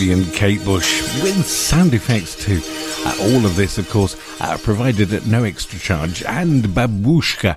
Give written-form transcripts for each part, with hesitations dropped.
And Kate Bush with sound effects too. All of this, of course, provided at no extra charge. And Babushka,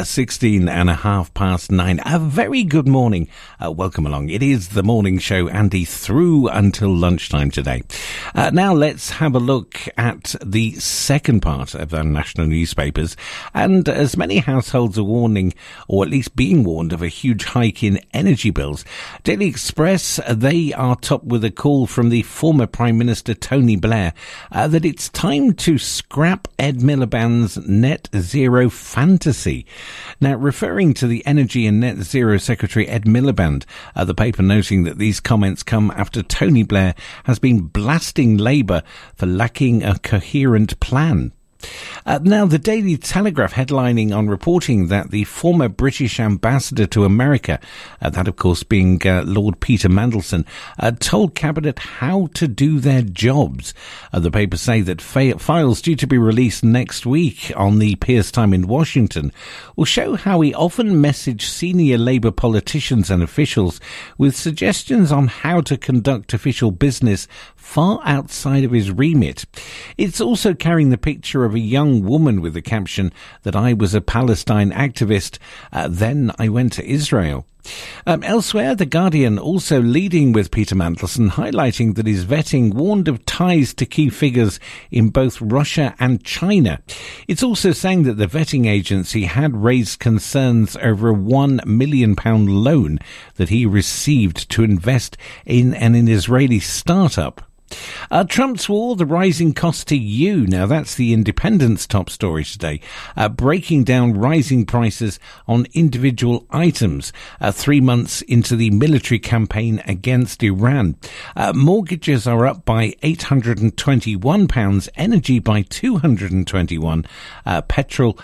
9:16. A very good morning. Welcome along. It is the morning show, Andy, through until lunchtime today. Now let's have a look at the second part of our national newspapers. And as many households are warning, or at least being warned, of a huge hike in energy bills, Daily Express, they are topped with a call from the former Prime Minister Tony Blair that it's time to scrap Ed Miliband's net zero fantasy. Now, referring to the Energy and Net Zero Secretary Ed Miliband, the paper noting that these comments come after Tony Blair has been blasting Labour for lacking a coherent plan. Now, the Daily Telegraph headlining on reporting that the former British ambassador to America, that of course being Lord Peter Mandelson, told Cabinet how to do their jobs. The papers say that files due to be released next week on the Piers Time in Washington will show how he often messaged senior Labour politicians and officials with suggestions on how to conduct official business far outside of his remit. It's also carrying the picture of a young woman with the caption that I was a Palestine activist, then I went to Israel. Elsewhere, The Guardian also leading with Peter Mandelson, highlighting that his vetting warned of ties to key figures in both Russia and China. It's also saying that the vetting agency had raised concerns over a £1 million loan that he received to invest in an Israeli startup. Trump's war, the rising cost to you. Now, that's the Independent's top story today, breaking down rising prices on individual items 3 months into the military campaign against Iran. Mortgages are up by £821, energy by £221, petrol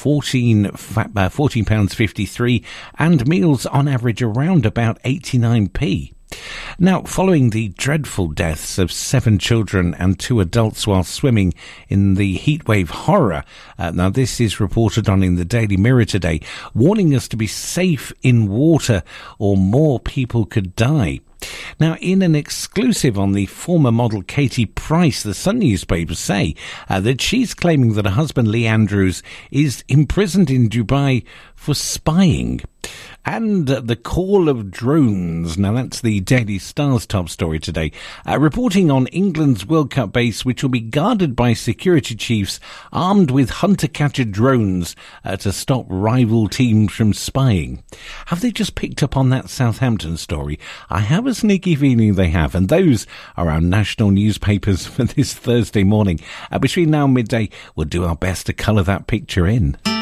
£14.53, and meals on average around about 89p. Now, following the dreadful deaths of 7 children and 2 adults while swimming in the heatwave horror, now this is reported on in the Daily Mirror today, warning us to be safe in water or more people could die. Now, in an exclusive on the former model Katie Price, the Sun newspapers say that she's claiming that her husband Lee Andrews is imprisoned in Dubai for spying. And the call of drones. Now, that's the Daily Star's top story today. Reporting on England's World Cup base, which will be guarded by security chiefs armed with hunter-catcher drones to stop rival teams from spying. Have they just picked up on that Southampton story? I have a sneaky feeling they have. And those are our national newspapers for this Thursday morning. Between now and midday, we'll do our best to colour that picture in.